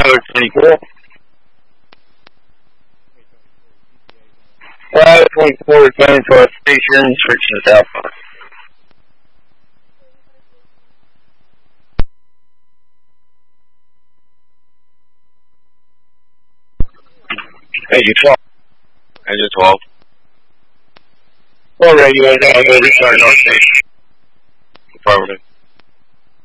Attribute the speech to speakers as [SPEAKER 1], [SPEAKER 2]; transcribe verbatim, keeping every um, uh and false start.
[SPEAKER 1] Tyler twenty-four. Tyler twenty-four returning to our station, switching to Alpha. Engine twelve. Engine twelve. All radio is on the restart our station. Affirmative.